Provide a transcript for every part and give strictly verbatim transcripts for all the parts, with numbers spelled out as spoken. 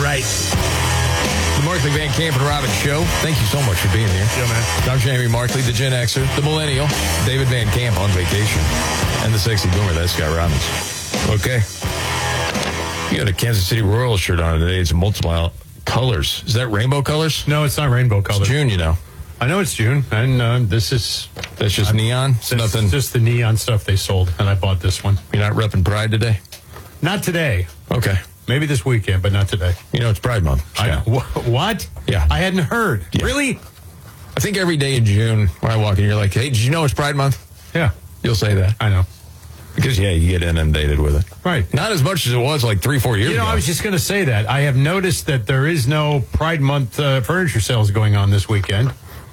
right. The Markley, Van Camp, and Robbins Show. Thank you so much for being here. Yeah, man. I'm Jamie Markley, the Gen Xer, the Millennial, David Van Camp on vacation, and the Sexy Boomer, that's Scott Robbins. Okay. You got a Kansas City Royals shirt on today. It's multiple colors. Is that rainbow colors? No, it's not rainbow colors. It's June, you know. I know it's June, and uh, this is... That's just I'm, neon? It's nothing. Just the neon stuff they sold, and I bought this one. You're not repping Pride today? Not today. Okay. Maybe this weekend, but not today. You know, it's Pride Month. I know. Wh- what? Yeah. I hadn't heard. Yeah. Really? I think every day in June when I walk in, you're like, hey, did you know it's Pride Month? Yeah. You'll say that. I know. Because, yeah, you get inundated with it. Right. Not as much as it was like three, four years ago. You know, ago. I was just going to say that. I have noticed that there is no Pride Month uh, furniture sales going on this weekend.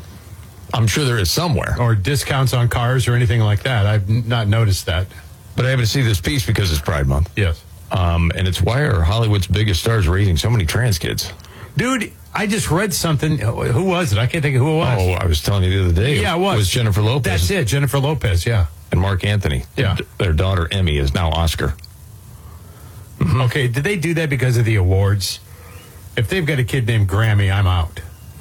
I'm sure there is somewhere. Or discounts on cars or anything like that. I've n- not noticed that. But I happen to see this piece because it's Pride Month. Yes. Um, and it's why are Hollywood's biggest stars raising so many trans kids? Dude, I just read something. Who was it? I can't think of who it was. Oh, I was telling you the other day. Yeah, it was. It was Jennifer Lopez. That's it, Jennifer Lopez, yeah. And Mark Anthony. Yeah. Their daughter, Emmy, is now Oscar. Mm-hmm. Okay, did they do that because of the awards? If they've got a kid named Grammy, I'm out.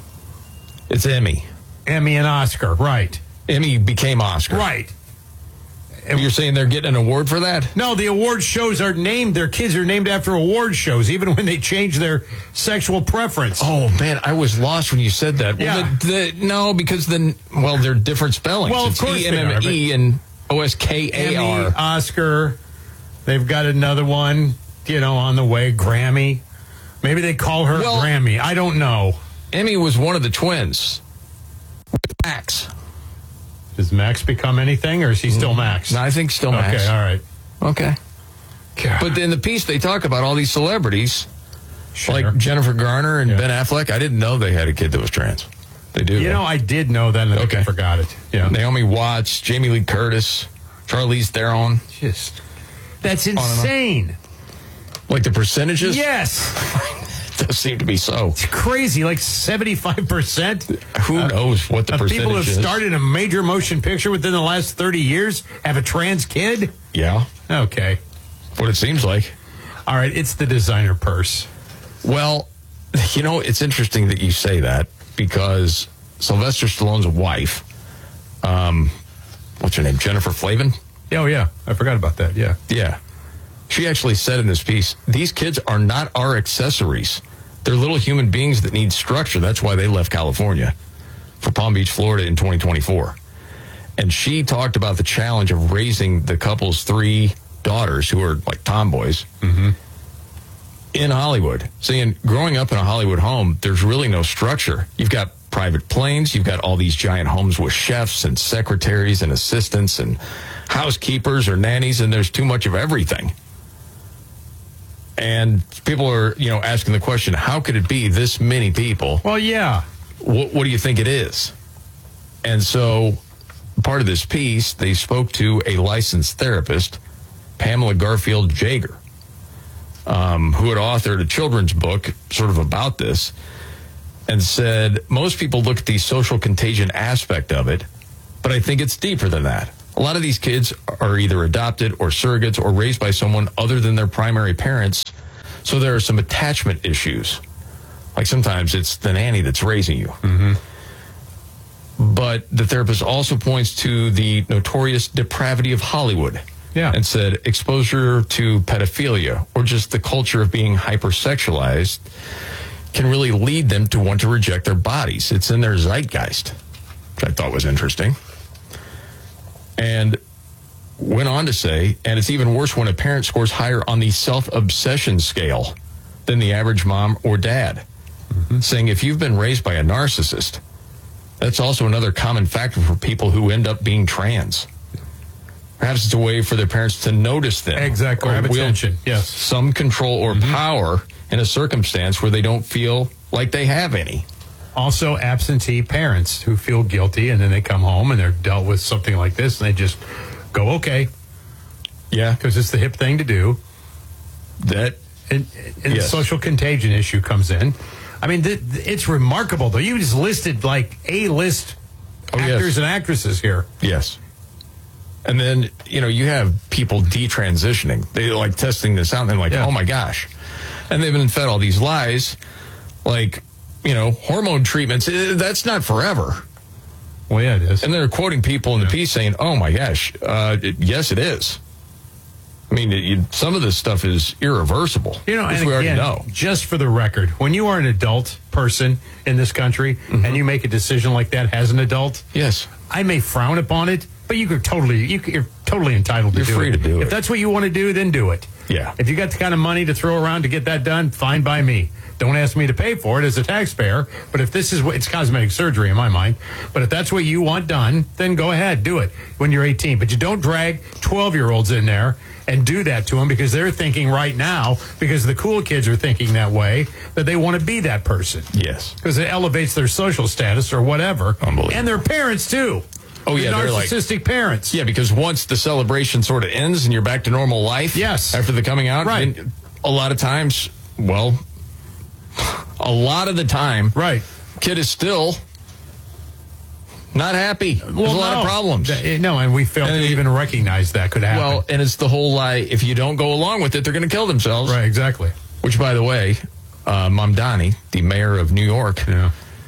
It's Emmy. Emmy and Oscar, right. Emmy became Oscar. Right. And you're saying they're getting an award for that? No, the award shows are named, their kids are named after award shows, even when they change their sexual preference. Oh, man, I was lost when you said that. Well, Yeah. the, the, no, because then, well, they're different spellings. Well, of it's course E they M M E are, and O S K A R. Emmy, Oscar, they've got another one, you know, on the way, Grammy. Maybe they call her Well, Grammy. I don't know. Emmy was one of the twins. Max. Does Max become anything, or is he still Max? No, I think still Max. Okay, all right. Okay. God. But in the piece, they talk about all these celebrities, Sure. like Jennifer Garner and Yeah. Ben Affleck. I didn't know they had a kid that was trans. They do. You though. know, I did know that, and I Okay. forgot it. Yeah. Naomi Watts, Jamie Lee Curtis, Charlize Theron. Just, that's insane. Like the percentages? Yes. It does seem to be so. It's crazy. Like seventy-five percent. Who uh, knows what the of percentage people who have is? started a major motion picture within the last thirty years have a trans kid? Yeah. Okay. What it seems like. All right. It's the designer purse. Well, you know, it's interesting that you say that because Sylvester Stallone's wife, um, what's her name? Jennifer Flavin? Oh, yeah. I forgot about that. Yeah. Yeah. She actually said in this piece, these kids are not our accessories. They're little human beings that need structure. That's why they left California for Palm Beach, Florida in twenty twenty-four. And she talked about the challenge of raising the couple's three daughters who are like tomboys Mm-hmm. in Hollywood. Saying growing up in a Hollywood home, there's really no structure. You've got private planes. You've got all these giant homes with chefs and secretaries and assistants and housekeepers or nannies, and there's too much of everything. And people are, you know, asking the question, how could it be this many people? Well, yeah. What, what do you think it is? And so part of this piece, they spoke to a licensed therapist, Pamela Garfield Jager, um, who had authored a children's book sort of about this, and said, most people look at the social contagion aspect of it, but I think it's deeper than that. A lot of these kids are either adopted or surrogates or raised by someone other than their primary parents, so there are some attachment issues. Like sometimes it's the nanny that's raising you. Mm-hmm. But the therapist also points to the notorious depravity of Hollywood. Yeah. And said exposure to pedophilia or just the culture of being hypersexualized can really lead them to want to reject their bodies. It's in their zeitgeist, which I thought was interesting. And went on to say, and it's even worse when a parent scores higher on the self-obsession scale than the average mom or dad. Mm-hmm. Saying if you've been raised by a narcissist, that's also another common factor for people who end up being trans. Perhaps it's a way for their parents to notice them. Exactly. Or Have wield attention. Yes. some control or Mm-hmm. power in a circumstance where they don't feel like they have any. Also, absentee parents who feel guilty, and then they come home and they're dealt with something like this, and they just go, okay, Yeah. because it's the hip thing to do. That And, and Yes. the social contagion issue comes in. I mean, th- th- it's remarkable, though. You just listed like A-list Oh, yes. actors and actresses here. Yes. And then, you know, you have people detransitioning. They like testing this out and they're like, Yeah. oh my gosh. And they've been fed all these lies, like, you know, hormone treatments. That's not forever. Well, yeah, it is. And they're quoting people in the piece saying, oh, my gosh, uh, it, yes, it is. I mean, it, you, some of this stuff is irreversible. You know, which and we again, already know. Just for the record, when you are an adult person in this country mm-hmm. and you make a decision like that as an adult, yes, I may frown upon it, but you could totally, you, you're totally entitled to you're do free it. to do if it. If that's what you want to do, then do it. Yeah. If you got the kind of money to throw around to get that done, fine by me. Don't ask me to pay for it as a taxpayer. But if this is what it's cosmetic surgery in my mind. But if that's what you want done, then go ahead, do it when you're eighteen. But you don't drag twelve-year-olds in there and do that to them because they're thinking right now, because the cool kids are thinking that way, that they want to be that person. Yes. Because it elevates their social status or whatever. Unbelievable. And their parents, too. Oh, yeah, they're like narcissistic parents. Yeah, because once the celebration sort of ends and you're back to normal life, yes, after the coming out, right? Then a lot of times, well, a lot of the time, right, kid is still not happy. There's well, a lot no. of problems. No, and we failed and to it, even recognize that could happen. Well, and it's the whole lie. If you don't go along with it, they're going to kill themselves. Right, exactly. Which, by the way, uh, Mamdani, the mayor of New York, yeah.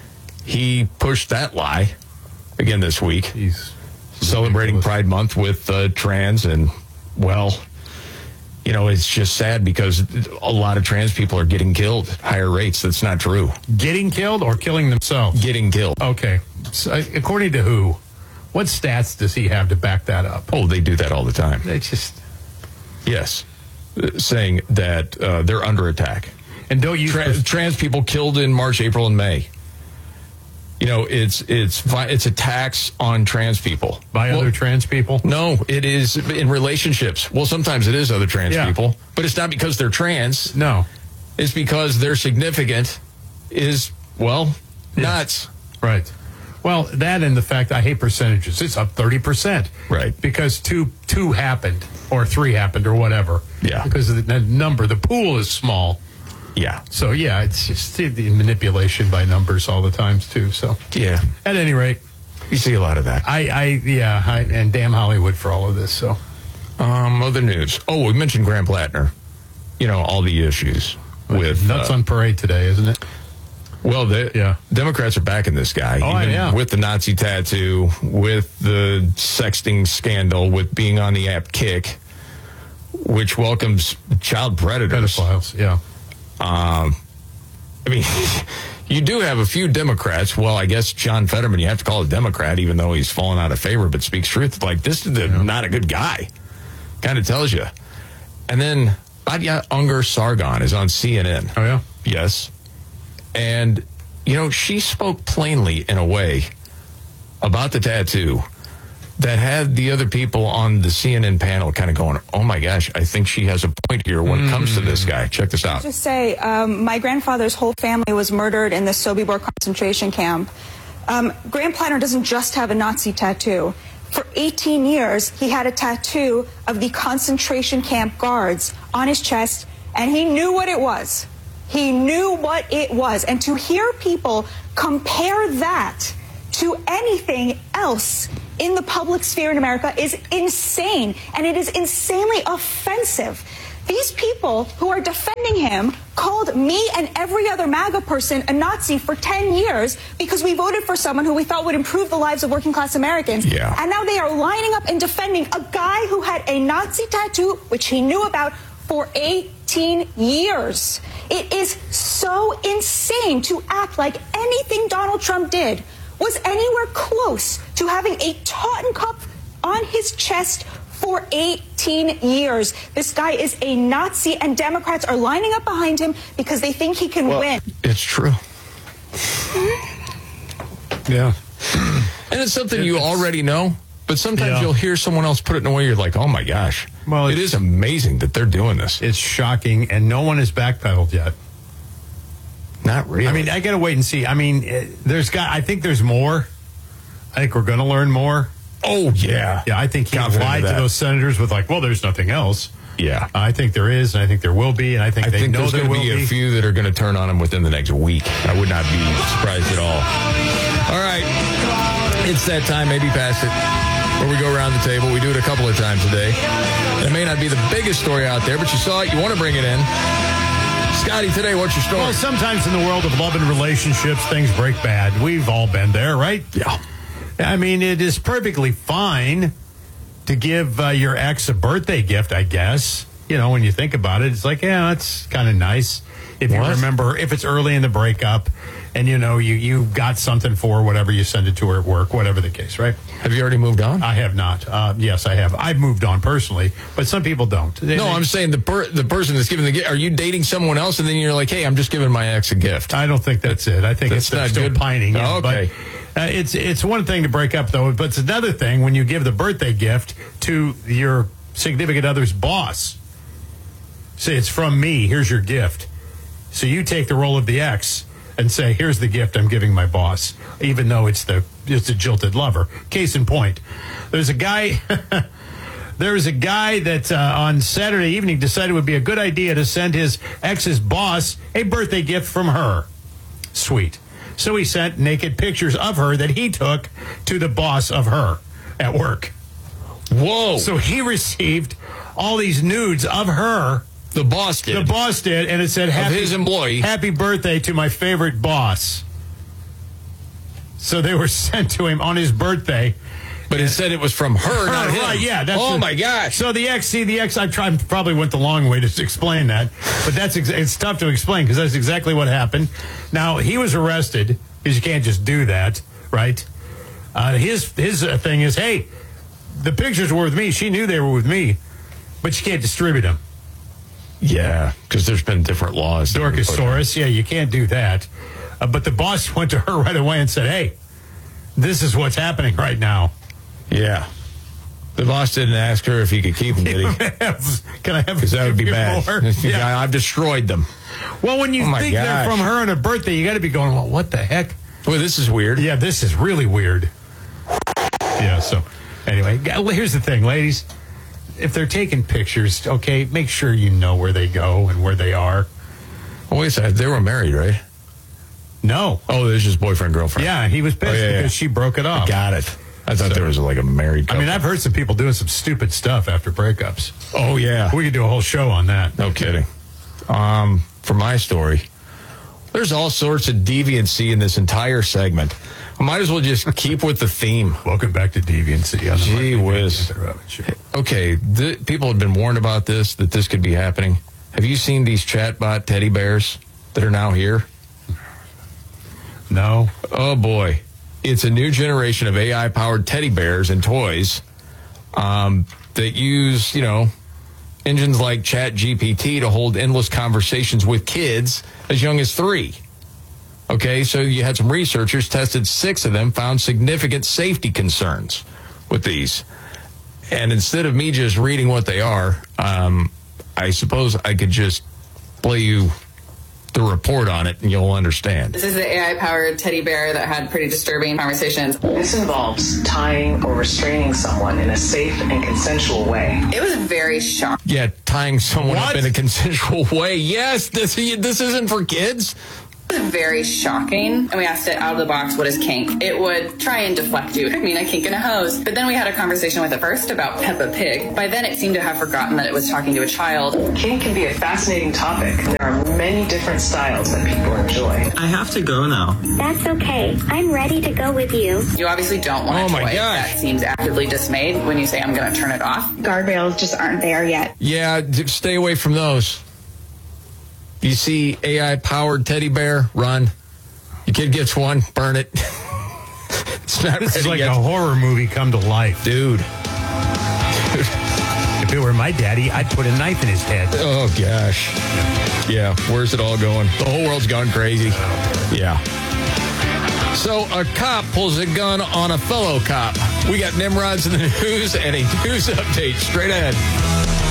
he pushed that lie again this week. He's celebrating Pride Month with uh, trans, and well, you know, it's just sad because a lot of trans people are getting killed at higher rates. That's not true. Getting killed or killing themselves? Getting killed. Okay. So, according to who? What stats does he have to back that up? Oh, they do that all the time. They just yes, uh, saying that uh, they're under attack. And don't you Tra- trans people killed in March, April, and May. You know, it's it's it's attacks on trans people. By well, other trans people? No, it is in relationships. Well, sometimes it is other trans yeah. people, but it's not because they're trans. No. It's because their significant is, well, yes. nuts. Right. Well, that and the fact I hate percentages. It's up thirty percent. Right. Because two two happened or three happened or whatever. Yeah. Because of the number. The pool is small. Yeah. So, yeah, it's just the manipulation by numbers all the times, too. So, yeah. At any rate, you see a lot of that. I, I yeah, I, and damn Hollywood for all of this. So, um, other news. Oh, we mentioned Graham Plattner. You know, all the issues well, with nuts uh, on parade today, isn't it? Well, the yeah. Democrats are backing this guy. Oh, even yeah. with the Nazi tattoo, with the sexting scandal, with being on the app Kick, which welcomes child predators. Pedophiles, yeah. Um, I mean, you do have a few Democrats. Well, I guess John Fetterman, you have to call a Democrat, even though he's fallen out of favor, but speaks truth. Like, this is the, yeah. not a good guy. Kind of tells you. And then Adya Ungar Sargon is on C N N. Oh, yeah? Yes. And, you know, she spoke plainly in a way about the tattoo that had the other people on the C N N panel kind of going, oh, my gosh, I think she has a point here when mm. it comes to this guy. Check this out. Just say, um, my grandfather's whole family was murdered in the Sobibor concentration camp. Um, Graham Plattner doesn't just have a Nazi tattoo. For eighteen years, he had a tattoo of the concentration camp guards on his chest, and he knew what it was. He knew what it was. And to hear people compare that to anything else in the public sphere in America is insane, and it is insanely offensive. These people who are defending him called me and every other MAGA person a Nazi for ten years because we voted for someone who we thought would improve the lives of working class Americans. Yeah. And now they are lining up and defending a guy who had a Nazi tattoo, which he knew about, for eighteen years. It is so insane to act like anything Donald Trump did was anywhere close to having a Totten cup on his chest for eighteen years. This guy is a Nazi, and Democrats are lining up behind him because they think he can well, win. It's true. Yeah. And it's something it, you it's, already know, but sometimes yeah. you'll hear someone else put it in a way you're like, oh my gosh. Well, it is amazing that they're doing this. It's shocking, and no one has backpedaled yet. Not really. I mean, I got to wait and see. I mean, it, there's got. I think there's more. I think we're going to learn more. Oh, yeah. Yeah, I think he Confident lied to those senators with like, well, there's nothing else. Yeah. I think there is, and I think there will be, and I think I they think know there's there going will to be be a few that are going to turn on him within the next week. I would not be surprised at all. All right. It's that time, maybe past it, where we go around the table. We do it a couple of times a day. It may not be the biggest story out there, but you saw it. You want to bring it in. Scotty, today, what's your story? Well, sometimes in the world of love and relationships, things break bad. We've all been there, right? Yeah. I mean, it is perfectly fine to give uh, your ex a birthday gift, I guess. You know, when you think about it, it's like, yeah, that's kind of nice. If you What? remember, if it's early in the breakup and, you know, you, you got something for her, whatever, you send it to her at work, whatever the case, right? Have you already moved on? I have not. Uh, yes, I have. I've moved on personally, but some people don't. They- No, they- I'm saying the per- the person that's giving the gift. Are you dating someone else, and then you're like, "Hey, I'm just giving my ex a gift"? I don't think that's it. I think That's it's they're not still good. pining. Oh, okay. But, uh, it's it's one thing to break up, though, but it's another thing when you give the birthday gift to your significant other's boss. Say, it's from me. Here's your gift. So you take the role of the ex and say, here's the gift I'm giving my boss, even though it's the it's a jilted lover. Case in point, there's a guy... There was a guy that uh, on Saturday evening decided it would be a good idea to send his ex's boss a birthday gift from her. Sweet. So he sent naked pictures of her that he took to the boss of her at work. Whoa! So he received all these nudes of her. The boss did. The boss did, and it said, happy, his employee. happy birthday to my favorite boss. So they were sent to him on his birthday. But it said it was from her, Her, not him. right, yeah. That's oh, the- my gosh. So the ex, see, the ex, I tried, probably went the long way to explain that, but that's ex- it's tough to explain because that's exactly what happened. Now, he was arrested because you can't just do that, right? Uh, his his uh, thing is, hey, the pictures were with me. She knew they were with me, but you can't distribute them. Yeah, because there's been different laws. Dorcosaurus, yeah, you can't do that. Uh, but the boss went to her right away and said, hey, this is what's happening right now. Yeah. The boss didn't ask her if he could keep them, did he? Can I have Because that would be bad. more? Yeah, I've destroyed them. Well, when you Oh, my think they're gosh. from her on her birthday, you got to be going, well, what the heck? Well, this is weird. Yeah, this is really weird. Yeah, so anyway, g- well, here's the thing, ladies. If they're taking pictures, okay, make sure you know where they go and where they are. Oh, wait a second. They were married, right? No. Oh, there's just boyfriend, girlfriend. Yeah, he was pissed Oh, yeah, yeah. because she broke it off. Got it. I thought So- there was like a married I couple. mean, I've heard some people doing some stupid stuff after breakups. Oh, yeah. We could do a whole show on that. No kidding. Um, for my story, there's all sorts of deviancy in this entire segment. I might as well just keep with the theme. Welcome back to Deviancy. On the Gee Mark whiz. David Robbins Show. Okay, th- people have been warned about this, that this could be happening. Have you seen these chatbot teddy bears that are now here? No. Oh, boy. It's a new generation of A I-powered teddy bears and toys um, that use, you know, engines like ChatGPT to hold endless conversations with kids as young as three. Okay, so you had some researchers tested six of them, found significant safety concerns with these. And instead of me just reading what they are, um, I suppose I could just play you the report on it and you'll understand. This is the A I-powered teddy bear that had pretty disturbing conversations. This involves tying or restraining someone in a safe and consensual way. It was very shocking. Yeah, tying someone What? up in a consensual way. Yes, this this isn't for kids. It was very shocking. And we asked it out of the box, what is kink? It would try and deflect you. I mean, a kink and a hose. But then we had a conversation with it first about Peppa Pig. By then it seemed to have forgotten that it was talking to a child. Kink can be a fascinating topic. There are many different styles that people enjoy. I have to go now. That's okay. I'm ready to go with you. You obviously don't want Oh a my toy gosh. that seems actively dismayed when you say, I'm going to turn it off. Guardrails just aren't there yet. Yeah, d- stay away from those. You see A I-powered teddy bear, run. Your kid gets one, burn it. It's not This is ready like yet. a horror movie come to life. Dude. If it were my daddy, I'd put a knife in his head. Oh, gosh. Yeah, where's it all going? The whole world's gone crazy. Yeah. So a cop pulls a gun on a fellow cop. We got Nimrods in the news and a news update straight ahead.